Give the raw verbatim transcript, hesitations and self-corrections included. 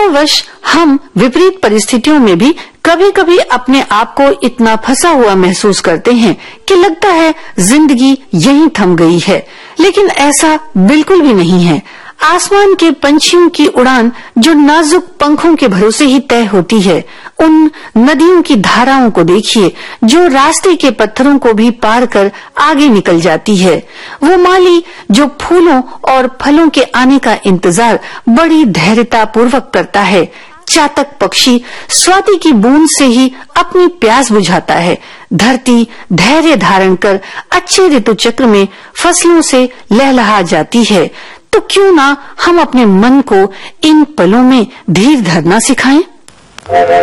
कारणवश हम विपरीत परिस्थितियों में भी कभी कभी अपने आप को इतना फंसा हुआ महसूस करते हैं कि लगता है जिंदगी यहीं थम गई है, लेकिन ऐसा बिल्कुल भी नहीं है। आसमान के पंछियों की उड़ान जो नाजुक पंखों के भरोसे ही तय होती है, उन नदियों की धाराओं को देखिए जो रास्ते के पत्थरों को भी पार कर आगे निकल जाती है। वो माली जो फूलों और फलों के आने का इंतजार बड़ी धैर्यता पूर्वक करता है। चातक पक्षी स्वाति की बूंद से ही अपनी प्यास बुझाता है। धरती धैर्य धारण कर अच्छे ऋतु चक्र में फसलों से लहलहा जाती है। तो क्यों ना हम अपने मन को इन पलों में धीर धरना सिखाएं।